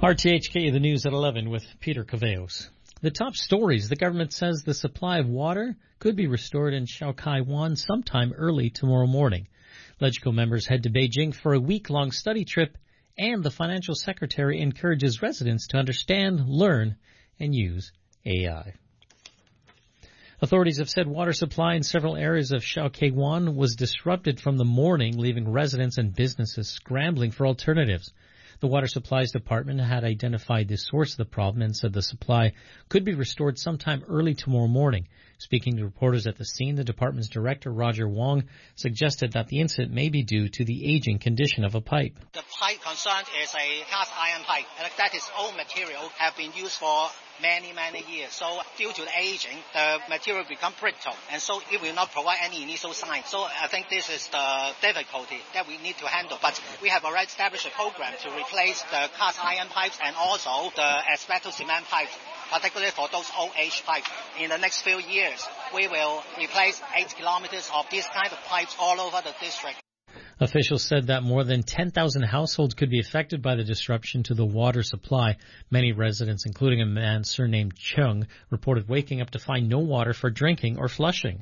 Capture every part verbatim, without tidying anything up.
R T H K, the news at eleven with Peter Caveos. The top stories. The government says the supply of water could be restored in Shao Kai Wan sometime early tomorrow morning. LegCo members head to Beijing for a week-long study trip, and the financial secretary encourages residents to understand, learn, and use A I. Authorities have said water supply in several areas of Shao Kai Wan was disrupted from the morning, leaving residents and businesses scrambling for alternatives. The Water Supplies Department had identified the source of the problem and said the supply could be restored sometime early tomorrow morning. Speaking to reporters at the scene, the department's director, Roger Wong, suggested that the incident may be due to the aging condition of a pipe. The pipe concerned is a cast iron pipe, and that is old material, have been used for many, many years. So due to the aging, the material become brittle, and so it will not provide any initial sign. So I think this is the difficulty that we need to handle. But we have already established a program to replace the cast iron pipes and also the asbestos cement pipes, particularly for those old age pipes. In the next few years, we will replace eight kilometers of these kind of pipes all over the district. Officials said that more than ten thousand households could be affected by the disruption to the water supply. Many residents, including a man surnamed Chung, reported waking up to find no water for drinking or flushing.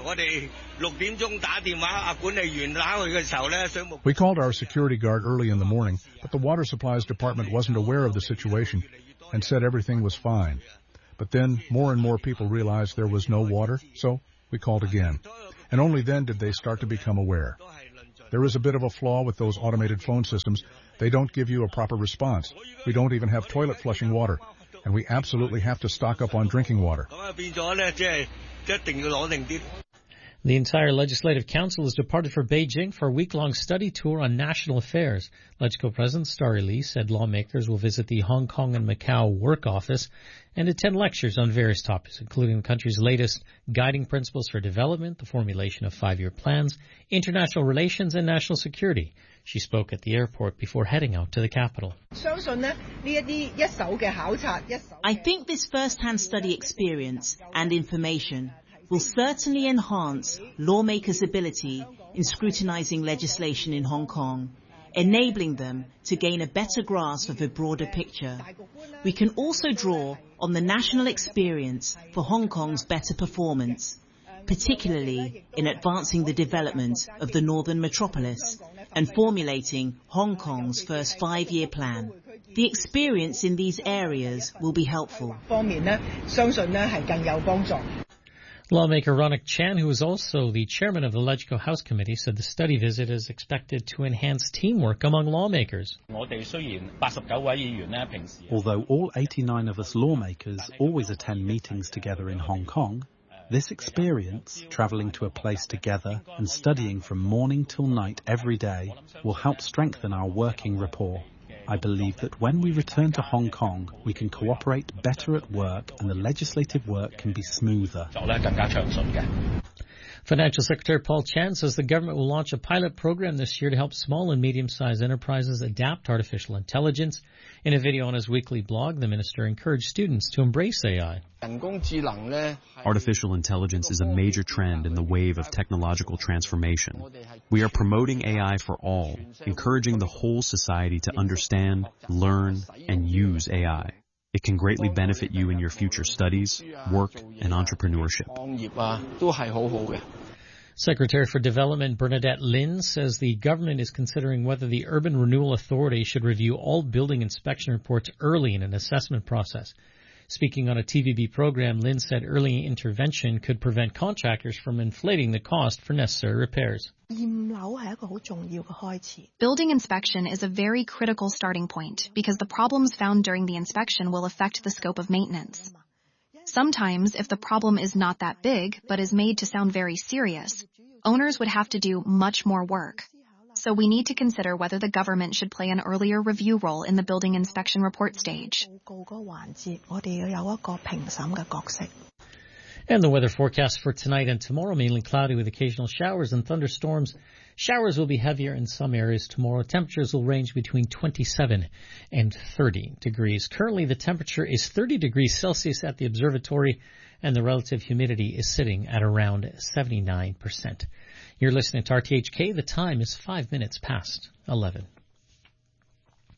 We called our security guard early in the morning, but the Water Supplies Department wasn't aware of the situation and said everything was fine. But then more and more people realized there was no water, so we called again. And only then did they start to become aware. There is a bit of a flaw with those automated phone systems. They don't give you a proper response. We don't even have toilet flushing water, and we absolutely have to stock up on drinking water. The entire Legislative Council has departed for Beijing for a week-long study tour on national affairs. LegCo President Starry Lee said lawmakers will visit the Hong Kong and Macau Work Office and attend lectures on various topics, including the country's latest guiding principles for development, the formulation of five-year plans, international relations, and national security. She spoke at the airport before heading out to the capital. I think this first-hand study experience and information will certainly enhance lawmakers' ability in scrutinizing legislation in Hong Kong, enabling them to gain a better grasp of a broader picture. We can also draw on the national experience for Hong Kong's better performance, particularly in advancing the development of the northern metropolis and formulating Hong Kong's first five-year plan. The experience in these areas will be helpful. Lawmaker Ronak Chan, who is also the chairman of the LegCo House Committee, said the study visit is expected to enhance teamwork among lawmakers. Although all eighty-nine of us lawmakers always attend meetings together in Hong Kong, this experience, travelling to a place together and studying from morning till night every day, will help strengthen our working rapport. I believe that when we return to Hong Kong, we can cooperate better at work and the legislative work can be smoother. Financial Secretary Paul Chan says the government will launch a pilot program this year to help small and medium-sized enterprises adapt to artificial intelligence. In a video on his weekly blog, the minister encouraged students to embrace A I. Artificial intelligence is a major trend in the wave of technological transformation. We are promoting A I for all, encouraging the whole society to understand, learn, and use A I. It can greatly benefit you in your future studies, work, and entrepreneurship. Secretary for Development Bernadette Lin says the government is considering whether the Urban Renewal Authority should review all building inspection reports early in an assessment process. Speaking on a T V B program, Lin said early intervention could prevent contractors from inflating the cost for necessary repairs. Building inspection is a very critical starting point because the problems found during the inspection will affect the scope of maintenance. Sometimes, if the problem is not that big but is made to sound very serious, owners would have to do much more work. So we need to consider whether the government should play an earlier review role in the building inspection report stage. And the weather forecast for tonight and tomorrow, mainly cloudy with occasional showers and thunderstorms. Showers will be heavier in some areas tomorrow. Temperatures will range between twenty-seven and thirty degrees. Currently, the temperature is thirty degrees Celsius at the observatory, and the relative humidity is sitting at around seventy-nine percent. You're listening to R T H K. The time is five minutes past eleven.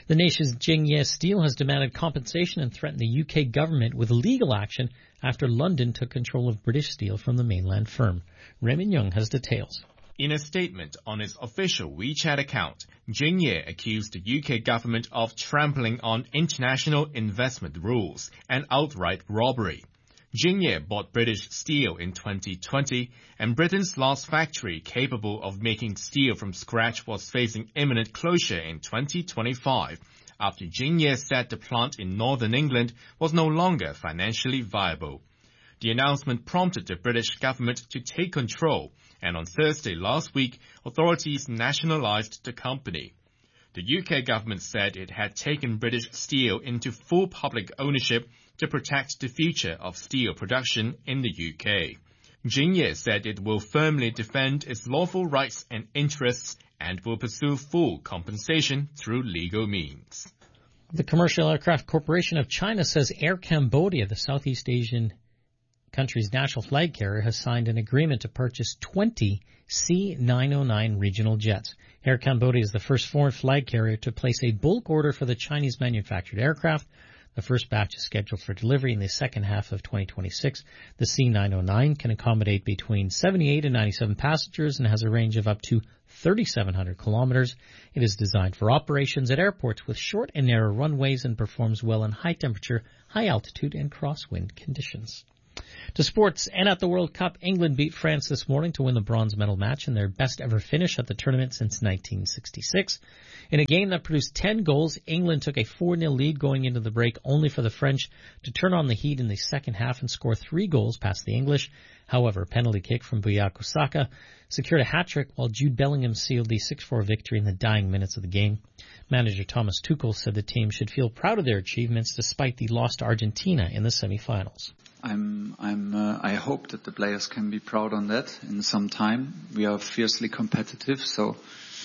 The nation's Jingye Steel has demanded compensation and threatened the U K government with legal action after London took control of British Steel from the mainland firm. Raymond Young has details. In a statement on its official WeChat account, Jingye accused the U K government of trampling on international investment rules and outright robbery. Jingye bought British Steel in twenty twenty, and Britain's last factory capable of making steel from scratch was facing imminent closure in twenty twenty-five, after Jingye said the plant in northern England was no longer financially viable. The announcement prompted the British government to take control, and on Thursday last week, authorities nationalised the company. The U K government said it had taken British Steel into full public ownership to protect the future of steel production in the U K. Jingye said it will firmly defend its lawful rights and interests and will pursue full compensation through legal means. The Commercial Aircraft Corporation of China says Air Cambodia, the Southeast Asian country's national flag carrier, has signed an agreement to purchase twenty C nine oh nine regional jets. Air Cambodia is the first foreign flag carrier to place a bulk order for the Chinese manufactured aircraft. The first batch is scheduled for delivery in the second half of twenty twenty-six. The C nine oh nine can accommodate between seventy-eight and ninety-seven passengers and has a range of up to thirty-seven hundred kilometers. It is designed for operations at airports with short and narrow runways and performs well in high temperature, high altitude, and crosswind conditions. To sports, and at the World Cup, England beat France this morning to win the bronze medal match in their best ever finish at the tournament since nineteen sixty-six. In a game that produced ten goals, England took a four nil lead going into the break, only for the French to turn on the heat in the second half and score three goals past the English. However, a penalty kick from Bukayo Saka secured a hat-trick, while Jude Bellingham sealed the six four victory in the dying minutes of the game. Manager Thomas Tuchel said the team should feel proud of their achievements despite the loss to Argentina in the semi-finals. I'm, I'm, uh, I hope that the players can be proud on that in some time. We are fiercely competitive, so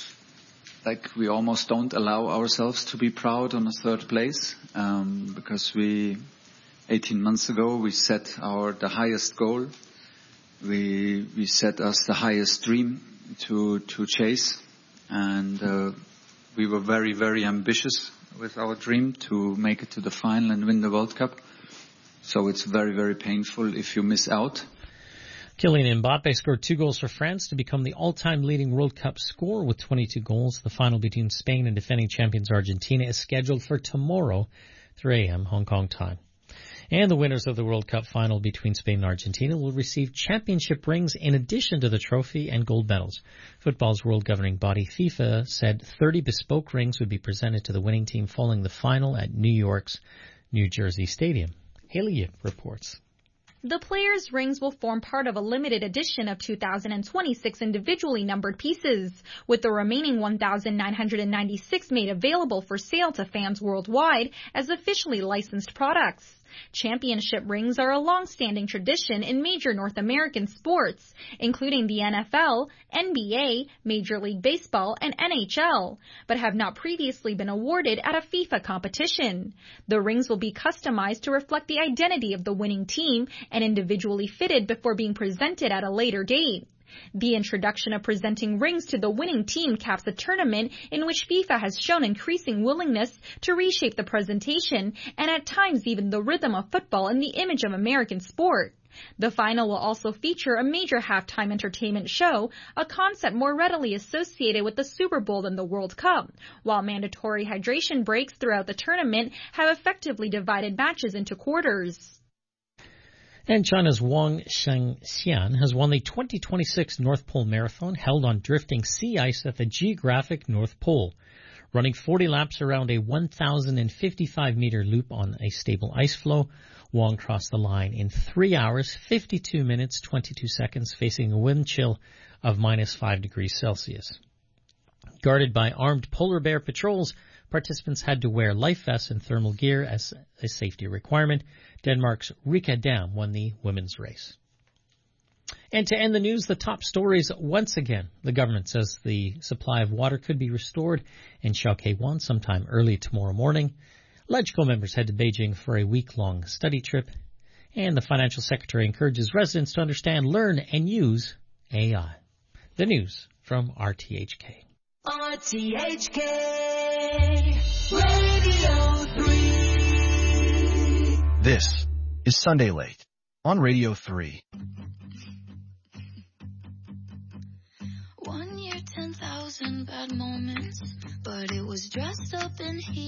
like we almost don't allow ourselves to be proud on a third place, um, because we, eighteen months ago, we set our, the highest goal. We, we set us the highest dream to, to chase, and, uh, we were very, very ambitious with our dream to make it to the final and win the World Cup. So it's very, very painful if you miss out. Kylian Mbappe scored two goals for France to become the all-time leading World Cup scorer with twenty-two goals. The final between Spain and defending champions Argentina is scheduled for tomorrow, three a.m. Hong Kong time. And the winners of the World Cup final between Spain and Argentina will receive championship rings in addition to the trophy and gold medals. Football's world governing body, FIFA, said thirty bespoke rings would be presented to the winning team following the final at New York's New Jersey Stadium. Haley Yip reports. The players' rings will form part of a limited edition of two thousand twenty-six individually numbered pieces, with the remaining one thousand nine hundred ninety-six made available for sale to fans worldwide as officially licensed products. Championship rings are a long-standing tradition in major North American sports, including the N F L, N B A, Major League Baseball, and N H L, but have not previously been awarded at a FIFA competition. The rings will be customized to reflect the identity of the winning team and individually fitted before being presented at a later date. The introduction of presenting rings to the winning team caps a tournament in which FIFA has shown increasing willingness to reshape the presentation and at times even the rhythm of football and the image of American sport. The final will also feature a major halftime entertainment show, a concept more readily associated with the Super Bowl than the World Cup, while mandatory hydration breaks throughout the tournament have effectively divided matches into quarters. And China's Wang Shengxian has won the twenty twenty-six North Pole Marathon held on drifting sea ice at the geographic North Pole. Running forty laps around a one thousand fifty-five meter loop on a stable ice flow, Wang crossed the line in three hours, fifty-two minutes, twenty-two seconds, facing a wind chill of minus five degrees Celsius. Guarded by armed polar bear patrols, participants had to wear life vests and thermal gear as a safety requirement. Denmark's Rika Dam won the women's race. And to end the news, the top stories once again. The government says the supply of water could be restored in Shaokai-wan sometime early tomorrow morning. LegCo members head to Beijing for a week-long study trip. And the financial secretary encourages residents to understand, learn, and use A I. The news from R T H K. R T H K This is Sunday Late on Radio three. One year, ten thousand bad moments, but it was dressed up in heat.